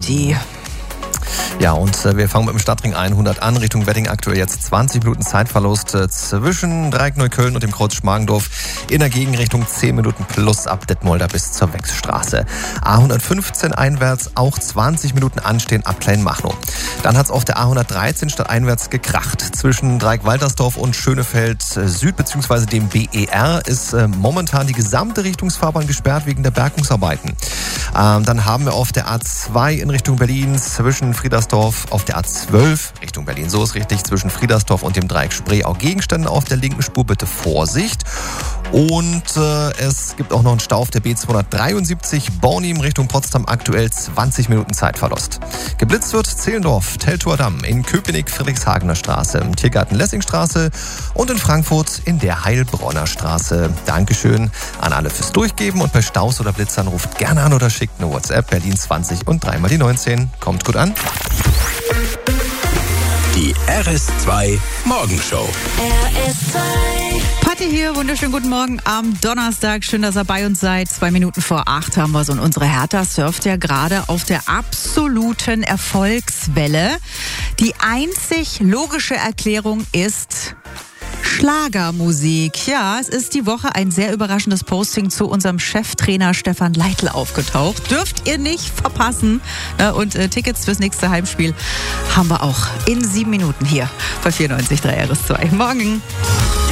Sie. Ja, und wir fangen mit dem Stadtring 100 an, Richtung Wedding aktuell jetzt 20 Minuten Zeitverlust zwischen Dreieck Neukölln und dem Kreuz Schmargendorf. In der Gegenrichtung 10 Minuten plus ab Detmolder bis zur Wechselstraße. A115 einwärts auch 20 Minuten anstehen ab Kleinmachnow. Dann hat's auf der A113 stadteinwärts gekracht. Zwischen Dreieck-Waltersdorf und Schönefeld Süd bzw. dem BER ist momentan die gesamte Richtungsfahrbahn gesperrt wegen der Bergungsarbeiten. Dann haben wir auf der A2 in Richtung Berlin zwischen Friedersdorf auf der A12 Richtung Berlin, so ist richtig, zwischen Friedersdorf und dem Dreieck Spree auch Gegenstände auf der linken Spur, bitte Vorsicht. Und es gibt auch noch einen Stau auf der B273 Bornim Richtung Potsdam, aktuell 20 Minuten Zeitverlust. Geblitzt wird Zehlendorf, Teltower-Damm, in Köpenick Friedrichshagener Straße, im Tiergarten Lessingstraße und in Frankfurt in der Heilbronner Straße. Dankeschön an alle fürs Durchgeben und bei Staus oder Blitzern ruft gerne an oder schickt eine WhatsApp Berlin 20 und 3 mal die 19. Kommt gut an. Die RS2 Morgenshow. RS2. Patti hier, wunderschönen guten Morgen am Donnerstag. Schön, dass ihr bei uns seid. 2 Minuten vor 8 haben wir so. Und unsere Hertha surft ja gerade auf der absoluten Erfolgswelle. Die einzig logische Erklärung ist Schlagermusik. Ja, es ist die Woche ein sehr überraschendes Posting zu unserem Cheftrainer Stefan Leitl aufgetaucht. Dürft ihr nicht verpassen. Und Tickets fürs nächste Heimspiel haben wir auch in 7 Minuten hier bei 94.3 RS2. Morgen.